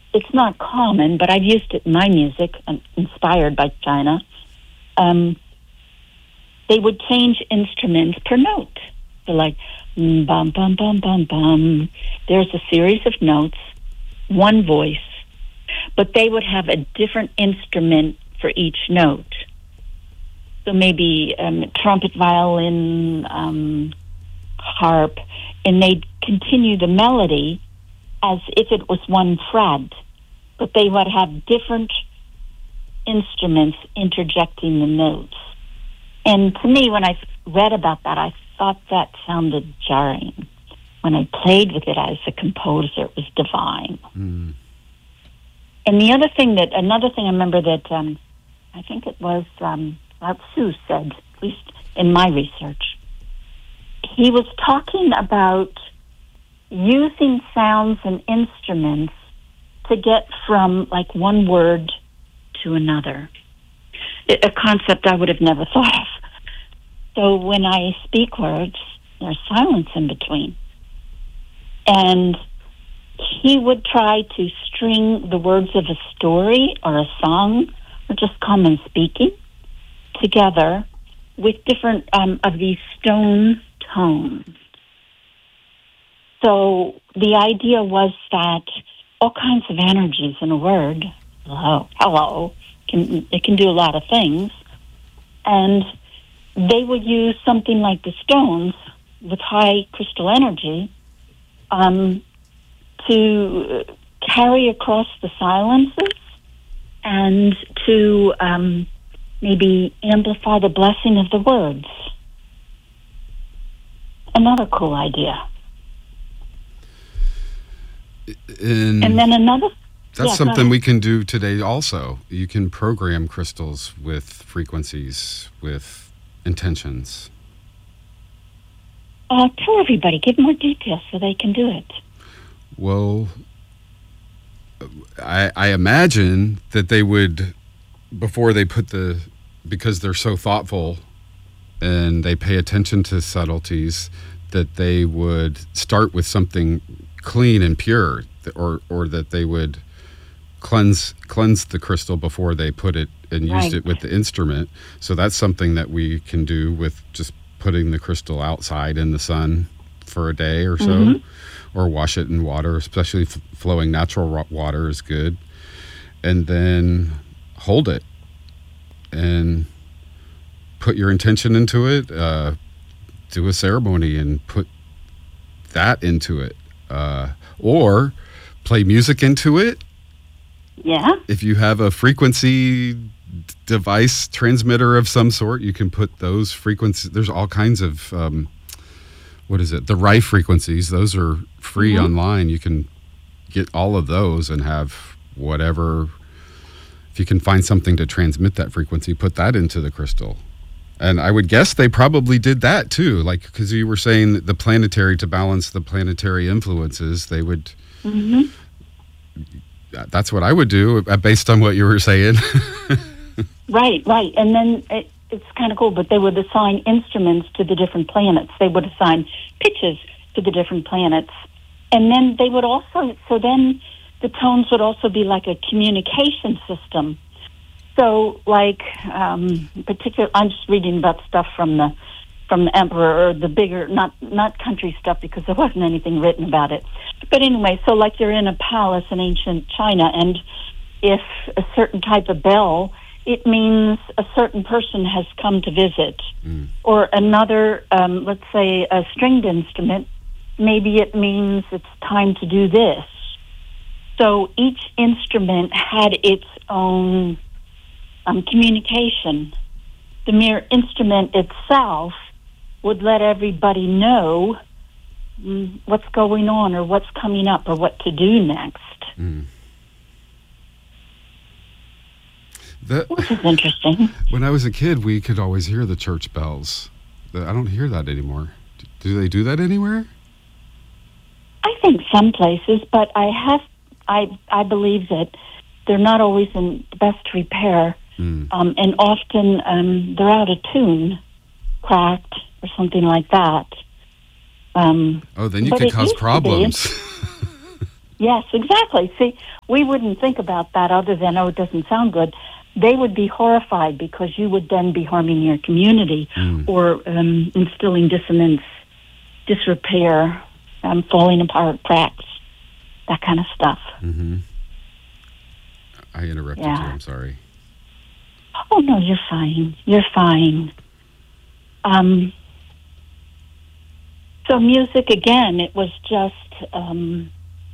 it's not common, but I've used it in my music, inspired by China. They would change instruments per note. So like, bum, bum, bum, bum, bum. There's a series of notes, one voice, but they would have a different instrument for each note. So maybe trumpet, violin, harp, and they'd continue the melody as if it was one fret, but they would have different instruments interjecting the notes. And to me, when I read about that, I thought that sounded jarring. When I played with it as a composer, it was divine. Mm. And another thing I remember that I think it was Lao Tzu said, at least in my research, he was talking about using sounds and instruments to get from like one word to another. A concept I would have never thought of. So when I speak words, there's silence in between. And he would try to string the words of a story or a song or just common speaking together with different of these stone tones. So the idea was that all kinds of energies in a word, hello, it can do a lot of things. And they would use something like the stones with high crystal energy to carry across the silences and to maybe amplify the blessing of the words. Another cool idea. And then another... That's something we can do today also. You can program crystals with frequencies, with intentions. Tell everybody, give more details so they can do it. Well, I imagine that they would, before they put because they're so thoughtful and they pay attention to subtleties, that they would start with something clean and pure, or that they would cleanse the crystal before they put it and used it with the instrument. So that's something that we can do with just putting the crystal outside in the sun for a day or so, or wash it in water, especially flowing natural water is good. And then hold it and put your intention into it, do a ceremony and put that into it, or play music into it. Yeah. If you have a frequency device transmitter of some sort, you can put those frequencies. There's all kinds of, the Rife frequencies. Those are free online. You can get all of those and have whatever. If you can find something to transmit that frequency, put that into the crystal. And I would guess they probably did that too. Like, because you were saying the planetary, to balance the planetary influences, they would... That's what I would do based on what you were saying. Right. And then it's kind of cool, but they would assign instruments to the different planets. They would assign pitches to the different planets. And then they would also, so then the tones would also be like a communication system. So like, I'm just reading about stuff from the emperor, or the bigger, not country stuff, because there wasn't anything written about it. But anyway, so like you're in a palace in ancient China, and if a certain type of bell, it means a certain person has come to visit. Or another, let's say a stringed instrument, maybe it means it's time to do this. So each instrument had its own communication. The mere instrument itself would let everybody know what's going on or what's coming up or what to do next. Which is interesting. When I was a kid, we could always hear the church bells. I don't hear that anymore. Do they do that anywhere? I think some places, but I believe that they're not always in the best repair, and often they're out of tune, cracked, or something like that. Then you could cause problems. Yes, exactly. See, we wouldn't think about that other than, oh, it doesn't sound good. They would be horrified because you would then be harming your community or instilling dissonance, disrepair, falling apart, cracks, that kind of stuff. Mm-hmm. I interrupted you. I'm sorry. Oh, no, you're fine. You're fine. So music, again, it was just, it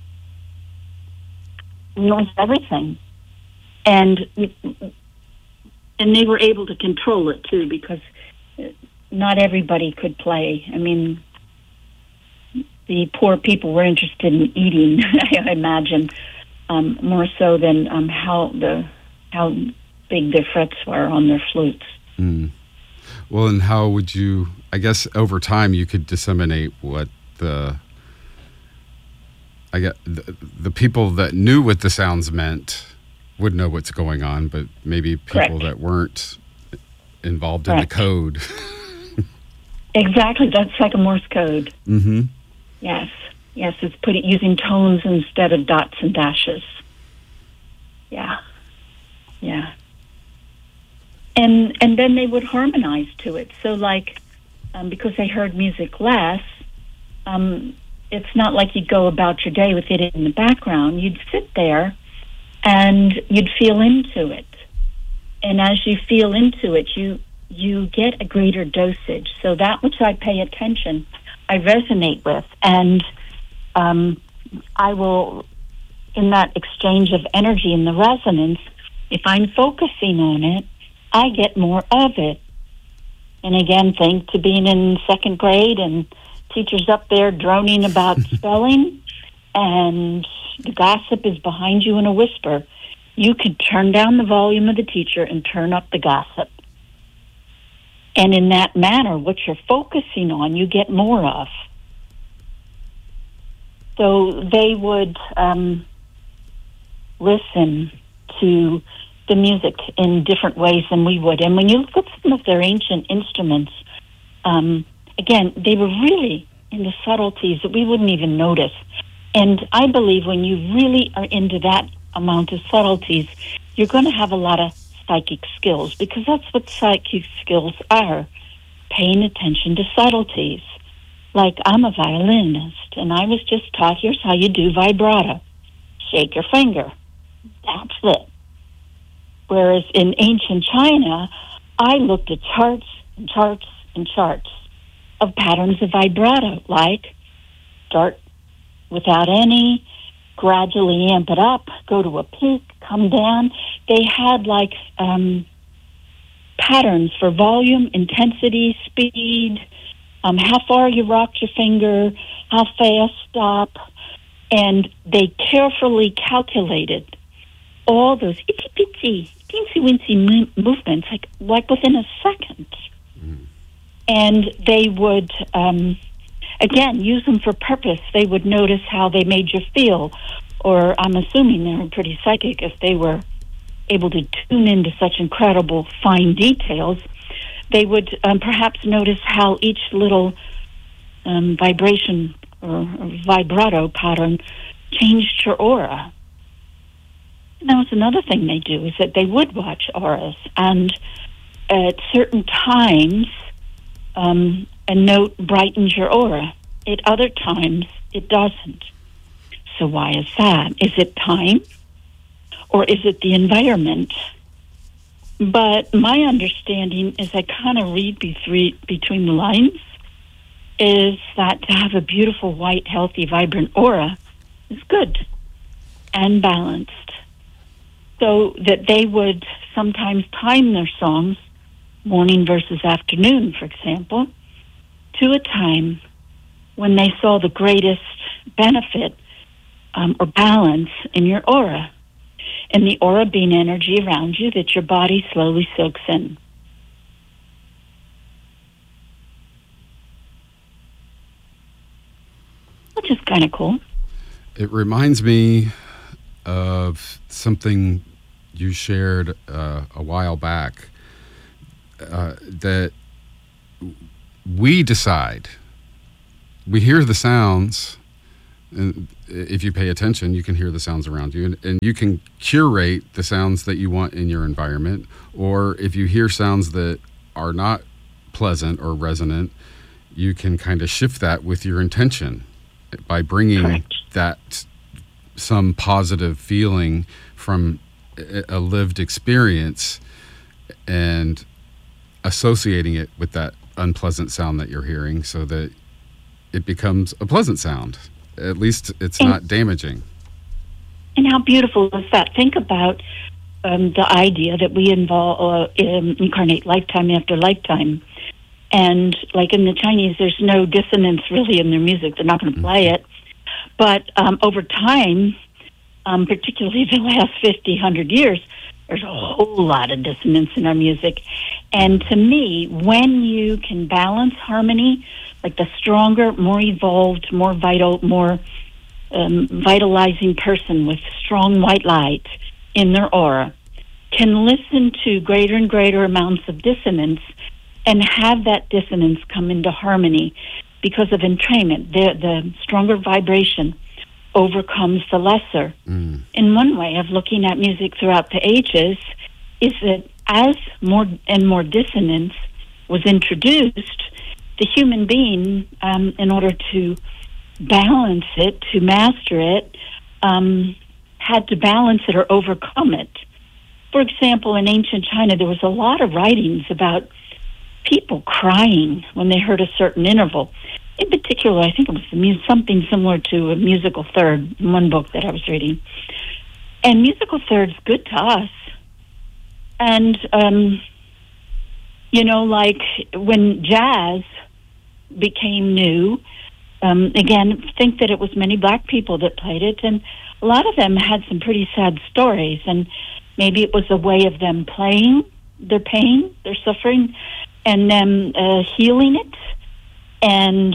was everything. And they were able to control it, too, because not everybody could play. I mean, the poor people were interested in eating, I imagine, more so than how big their frets were on their flutes. Mm. Well, and how would you, I guess over time you could disseminate what the people that knew what the sounds meant would know what's going on, but maybe people Correct. that weren't involved in the code. Exactly. That's like a Morse code. Mm-hmm. Yes. Yes, it's using tones instead of dots and dashes. Yeah. Yeah. And then they would harmonize to it. So, like, because they heard music less, it's not like you'd go about your day with it in the background. You'd sit there and you'd feel into it. And as you feel into it, you get a greater dosage. So that which I pay attention, I resonate with. And I will, in that exchange of energy and the resonance, if I'm focusing on it, I get more of it. And again, think to being in second grade and teachers up there droning about spelling, and the gossip is behind you in a whisper. You could turn down the volume of the teacher and turn up the gossip. And in that manner, what you're focusing on, you get more of. So they would listen to the music in different ways than we would. And when you look at some of their ancient instruments, again, they were really into subtleties that we wouldn't even notice. And I believe when you really are into that amount of subtleties, you're going to have a lot of psychic skills, because that's what psychic skills are, paying attention to subtleties. Like, I'm a violinist, and I was just taught, here's how you do vibrato. Shake your finger. That's it. Whereas in ancient China, I looked at charts and charts and charts of patterns of vibrato, like start without any, gradually amp it up, go to a peak, come down. They had like patterns for volume, intensity, speed, how far you rocked your finger, how fast stop, and they carefully calculated all those itsy-bitsy, teensy-weensy movements, like within a second. Mm. And they would, again, use them for purpose. They would notice how they made you feel, or I'm assuming they were pretty psychic if they were able to tune into such incredible fine details. They would perhaps notice how each little vibration or vibrato pattern changed your aura. And that was another thing they do, is that they would watch auras, and at certain times a note brightens your aura. At other times it doesn't. So why is that? Is it time, or is it the environment? But my understanding, as I kind of read between the lines, is that to have a beautiful, white, healthy, vibrant aura is good and balanced. So that they would sometimes time their songs, morning versus afternoon, for example, to a time when they saw the greatest benefit or balance in your aura. And the aura being energy around you that your body slowly soaks in. Which is kind of cool. It reminds me of something you shared a while back, that we decide. We hear the sounds, And if you pay attention, you can hear the sounds around you, and you can curate the sounds that you want in your environment. Or if you hear sounds that are not pleasant or resonant, you can kind of shift that with your intention by bringing Correct. that some positive feeling from a lived experience and associating it with that unpleasant sound that you're hearing so that it becomes a pleasant sound. At least it's not damaging. And how beautiful is that? Think about the idea that we incarnate lifetime after lifetime. And like in the Chinese, there's no dissonance really in their music. They're not going to play it. But over time, particularly the last 50, 100 years, there's a whole lot of dissonance in our music. And to me, when you can balance harmony, like the stronger, more evolved, more vital, more vitalizing person with strong white light in their aura can listen to greater and greater amounts of dissonance and have that dissonance come into harmony because of entrainment. The stronger vibration overcomes the lesser. And one way of looking at music throughout the ages is that as more and more dissonance was introduced, the human being, in order to balance it, to master it, had to balance it or overcome it. For example, in ancient China, there was a lot of writings about people crying when they heard a certain interval. In particular, I think it was something similar to a musical third in one book that I was reading. And musical third's good to us. And, like when jazz became new, again, think that it was many black people that played it, and a lot of them had some pretty sad stories, and maybe it was a way of them playing their pain, their suffering, and them healing it. And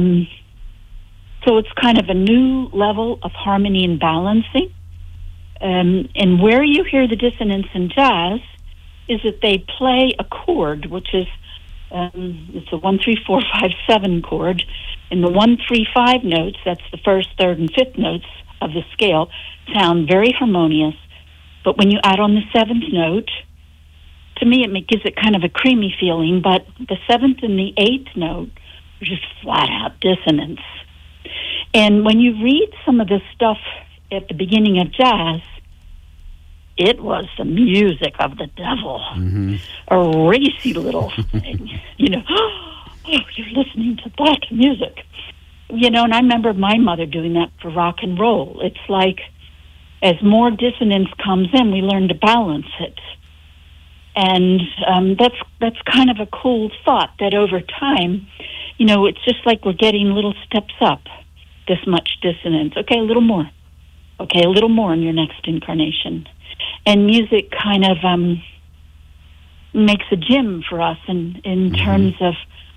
so it's kind of a new level of harmony and balancing. And where you hear the dissonance in jazz is that they play a chord, which is it's a 1, 3, 4, 5, 7 chord. And the 1, 3, 5 notes, that's the first, third, and fifth notes of the scale, sound very harmonious. But when you add on the seventh note, to me it gives it kind of a creamy feeling, but the seventh and the eighth note are just flat out dissonance. And when you read some of this stuff at the beginning of jazz, it was the music of the devil. A racy little thing, oh, you're listening to that music. And I remember my mother doing that for rock and roll. It's like as more dissonance comes in, we learn to balance it. And that's kind of a cool thought that over time, it's just like we're getting little steps up, this much dissonance. Okay, a little more. Okay, a little more in your next incarnation. And music kind of makes a gym for us in terms of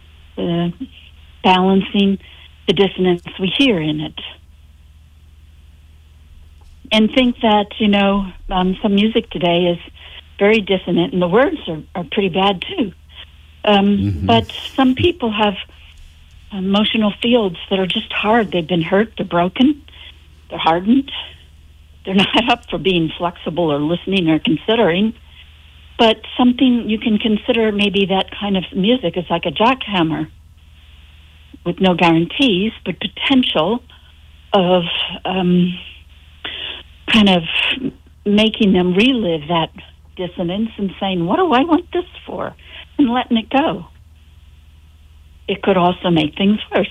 balancing the dissonance we hear in it. And think that, some music today is very dissonant, and the words are pretty bad too. But some people have emotional fields that are just hard. They've been hurt, they're broken, they're hardened. They're not up for being flexible or listening or considering. But something you can consider, maybe that kind of music is like a jackhammer with no guarantees, but potential of kind of making them relive that dissonance and saying, what do I want this for? And letting it go. It could also make things worse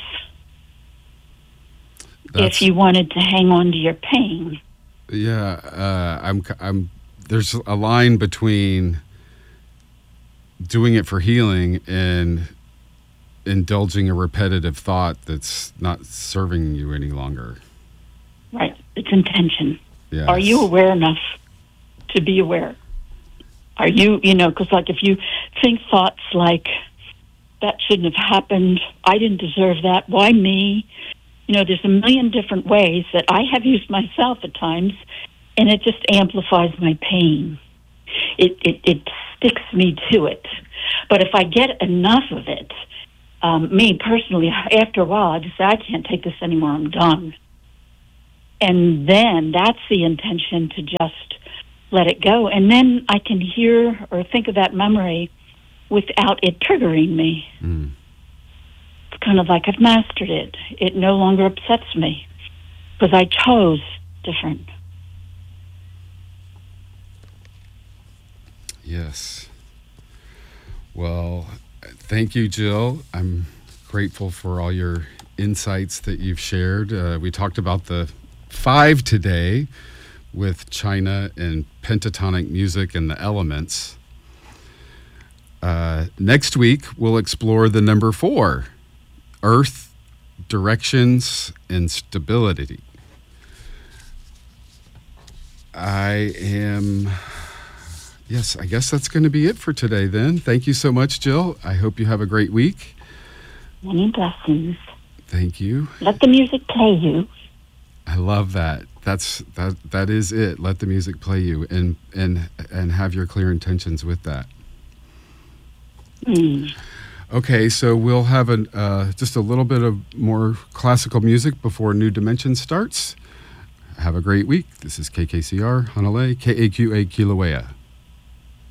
if you wanted to hang on to your pain. Yeah, I'm. There's a line between doing it for healing and indulging a repetitive thought that's not serving you any longer. Right. It's intention. Yes. Are you aware enough to be aware? Are you, because like if you think thoughts like, that shouldn't have happened, I didn't deserve that, why me? There's a million different ways that I have used myself at times, and it just amplifies my pain. It sticks me to it. But if I get enough of it, me personally, after a while, I just say, I can't take this anymore, I'm done. And then that's the intention, to just let it go. And then I can hear or think of that memory without it triggering me. Mm. It's kind of like I've mastered it. It no longer upsets me because I chose different. Yes. Well, thank you, Jill. I'm grateful for all your insights that you've shared. We talked about the 5 today with China and pentatonic music and the elements. Next week, we'll explore the number 4, Earth, directions, and stability. Yes, I guess that's going to be it for today then. Thank you so much, Jill. I hope you have a great week. Many blessings. Thank you. Let the music play you. I love that. That is it. Let the music play you, and have your clear intentions with that. Mm. Okay, so we'll have just a little bit of more classical music before New Dimensions starts. Have a great week. This is KKCR, Hanalei, KAQA Kilauea.